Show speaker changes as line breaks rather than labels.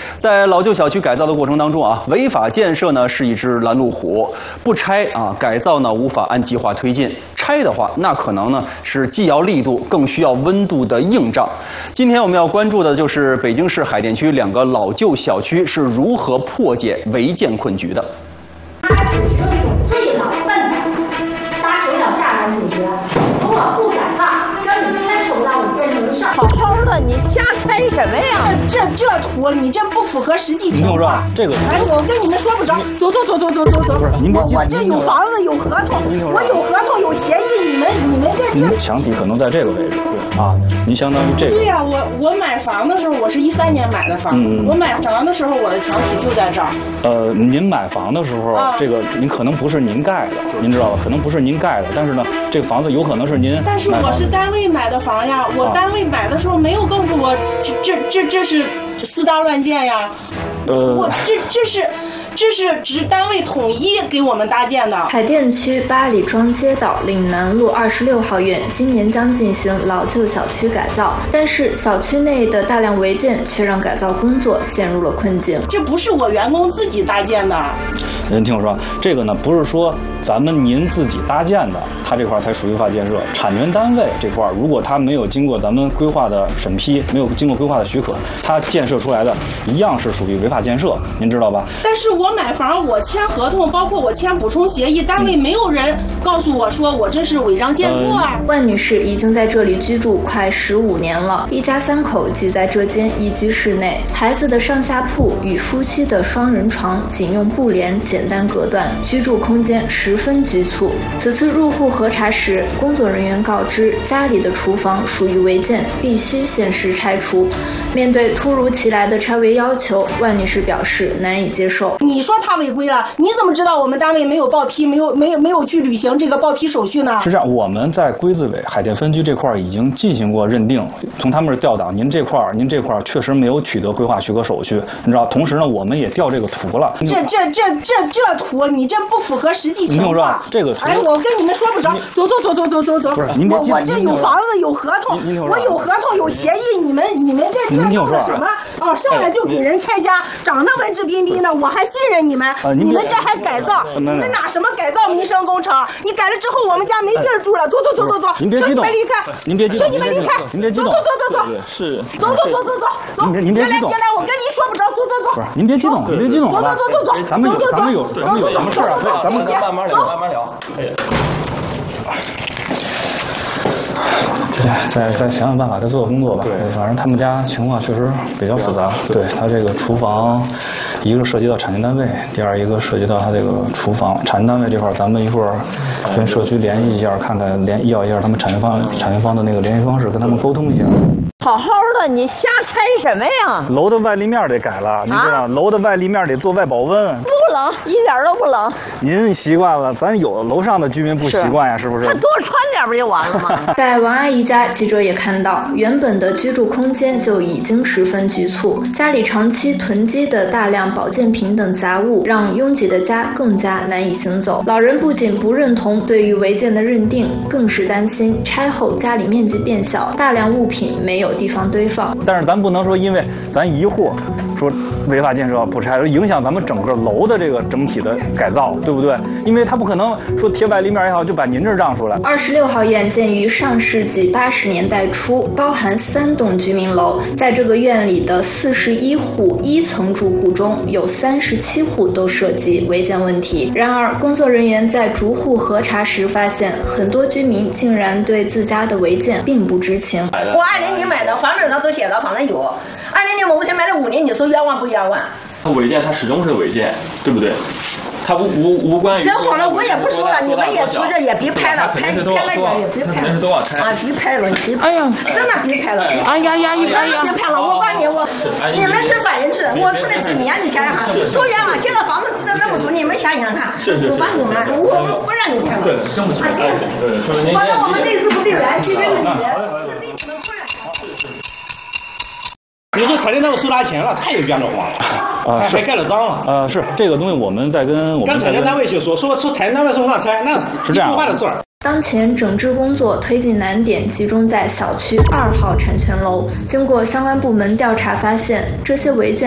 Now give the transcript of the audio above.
在老旧小区改造的过程当中啊，违法建设呢是一只拦路虎，不拆啊，改造呢无法按计划推进；拆的话，那可能呢是既要力度，更需要温度的硬仗。今天我们要关注的就是北京市海淀区2个老旧小区是如何破解违建困局的。
最老笨的，搭手脚架来解决。如果不改造，跟你牵扯不到我建设的事儿。
好好的，你瞎拆什么呀？
这图你这不符合实际情况。
你听我说，这个，
哎，我跟你们说不着，走。
不是，您别
我这有房子有合同，我有合同有协议，你们这。
您墙体可能在这个位置啊，您相当于这个。
对呀，我买房的时候我是13年买的房，我买房的时候我的墙体就在这儿。
您买房的时候，这个您可能不是您盖的，您知道吧？可能不是您盖的，但是呢，这个房子有可能是您。
但是我是单位买的房呀，我单位买的时候没有告诉我，这是私搭乱建呀。我这是直单位统一给我们搭建的。
海淀区八里庄街道岭南路26号院今年将进行老旧小区改造，但是小区内的大量违建却让改造工作陷入了困境。
这不是我员工自己搭建的。
您听我说，这个呢不是说您自己搭建的，它这块才属于违法建设。产权单位这块，如果它没有经过咱们规划的审批，没有经过规划的许可，它建设出来的一样是属于违法建设，您知道吧？
但是我买房，我签合同，包括我签补充协议，单位没有人告诉我说我这是违章建筑啊。
万女士已经在这里居住快15年了，一家3口挤在这间一居室内，孩子的上下铺与夫妻的双人床仅用布帘简单隔断，居住空间十分局促。此次入户核查时，工作人员告知家里的厨房属于违建，必须限时拆除。面对突如其来的拆违要求，万女士表示难以接受。
你说他违规了，你怎么知道我们单位没有报批，没有去履行这个报批手续呢？
是这样，我们在规资委海淀分局这块已经进行过认定，从他们这调档，您这块确实没有取得规划许可手续，你知道。同时呢，我们也调这个图了。
这图你这不符合实际情况。
你听我说，这个图，
哎，我跟你们说不着，走。
不是，您别
我这有房子有合同，我有合同有协议，你们这弄的什么？哦，上来就给人拆家，长得文质彬彬的，我还信任你们。你们这还改造？你们拿什么改造民生工程？你改了之后，我们家没地儿住了。走。
您别激动，
离开。
您别激动，
请你们离开。
您别激动。
走。
是。
走。
您别激动。
原来我跟你说不着，走。
不是，您别激动，您别激动。
走。
咱们有什么事啊？咱们
慢慢聊。
再想想办法，再做做工作吧。对，反正他们家情况确实比较复杂。对，他这个厨房，一个涉及到产权单位，第二一个涉及到他这个厨房。产权单位这块，咱们一会儿跟社区联系一下，看看要一下他们产权方的那个联系方式，跟他们沟通一下。
好好的，你瞎拆什么呀？
楼的外立面得改了，你知道，楼的外立面得做外保温。
不冷，一点都不冷。
您习惯了，咱有楼上的居民不习惯呀，是不是？
他多穿点不就完了吗？
在王阿姨家，记者也看到，原本的居住空间就已经十分局促，家里长期囤积的大量保健品等杂物，让拥挤的家更加难以行走。老人不仅不认同对于违建的认定，更是担心拆后家里面积变小，大量物品没有地方堆放。
但是咱不能说因为咱一户说违法建设不拆，影响咱们整个楼的这个整体的改造，对不对？因为它不可能说贴外立面也好，就把您这让出来。
26号院建于上世纪80年代初，包含3栋居民楼。在这个院里的41户1层住户中，有37户都涉及违建问题。然而，工作人员在逐户核查时发现，很多居民竟然对自家的违建并不知情。
我20年买的房本上都写了，房子有。20年我才买了5年，你说冤枉不冤枉？
违建它始终是违建，对不对？它无关于。
行好了，我也不说了，你们也出这也别拍了，拍了也别拍了，
是都要拆
啊！别拍了，
哎呀，
真的别拍了！
哎呀，
别拍了！我告诉你，你们是法人制，我出来几年，你想想看，多冤枉！现在房子值那么多，你们想想看，我把你们，我不让你拍了。
对，行不行？
反正我们内事不对人，其实是你。
你说拆的那个收拿钱了，太有冤枉了啊！还盖了章了。
是这个东西，我们在跟
产权单位去说产权单位说让拆，那是这样话的事儿。
当前整治工作推进难点集中在小区2号产权楼。经过相关部门调查发现，这些违建